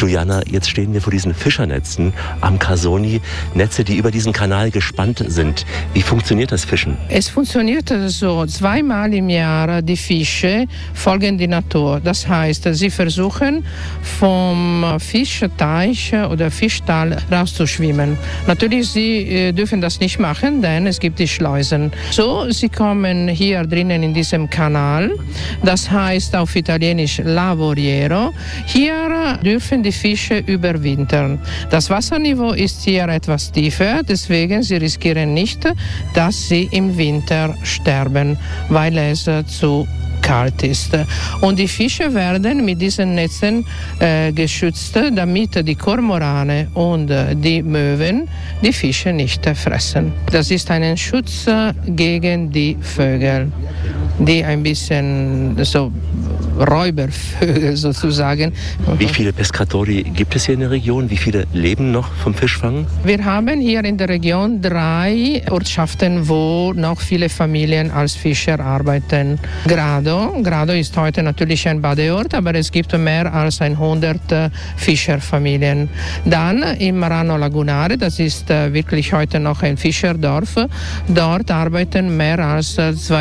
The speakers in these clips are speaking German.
Juliana, jetzt stehen wir vor diesen Fischernetzen am Casoni. Netze, die über diesen Kanal gespannt sind. Wie funktioniert das Fischen? Es funktioniert so, zweimal im Jahr die Fische folgen die Natur. Das heißt, sie versuchen vom Fischteich oder Fischtal rauszuschwimmen. Natürlich, sie dürfen das nicht machen, denn es gibt die Schleusen. So, sie kommen hier drinnen in diesem Kanal. Das heißt auf Italienisch Lavoriero. Hier dürfen die Fische überwintern. Das Wasserniveau ist hier etwas tiefer, deswegen sie riskieren nicht, dass sie im Winter sterben, weil es zu kalt ist. Und die Fische werden mit diesen Netzen geschützt, damit die Kormorane und die Möwen die Fische nicht fressen. Das ist ein Schutz gegen die Vögel, die ein bisschen so Räubervögel sozusagen. Wie viele Pescatori gibt es hier in der Region? Wie viele leben noch vom Fischfangen? Wir haben hier in der Region 3 Ortschaften, wo noch viele Familien als Fischer arbeiten. Grado ist heute natürlich ein Badeort, aber es gibt mehr als 100 Fischerfamilien. Dann im Marano Lagunare, das ist wirklich heute noch ein Fischerdorf. Dort arbeiten mehr als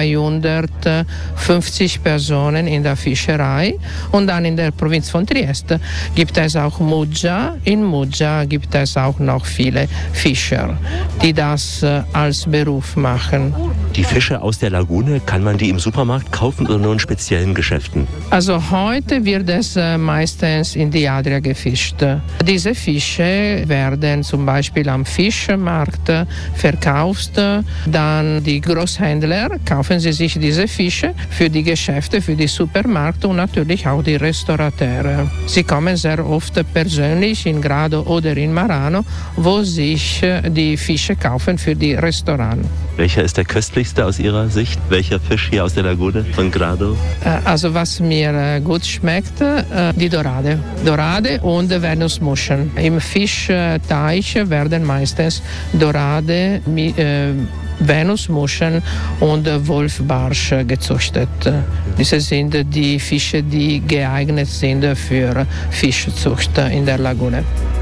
250 Personen in der Fischerei. Und dann in der Provinz von Trieste gibt es auch Muggia. In Muggia gibt es auch noch viele Fischer, die das als Beruf machen. Die Fische aus der Lagune, kann man die im Supermarkt kaufen oder nur in speziellen Geschäften? Also heute wird es meistens in die Adria gefischt. Diese Fische werden zum Beispiel am Fischmarkt verkauft. Dann die Großhändler kaufen sie sich diese Fische für die Geschäfte, für die Supermärkte und natürlich auch die Restaurateure. Sie kommen sehr oft persönlich in Grado oder in Marano, wo sich die Fische kaufen für die Restaurants. Welcher ist der köstlichste aus Ihrer Sicht? Welcher Fisch hier aus der Lagune von Grado? Also was mir gut schmeckt, die Dorade. Dorade und Venusmuscheln. Im Fischteich werden meistens Dorade, Venusmuscheln und Wolfbarsch gezüchtet. Diese sind die Fische, die geeignet sind für Fischzucht in der Lagune.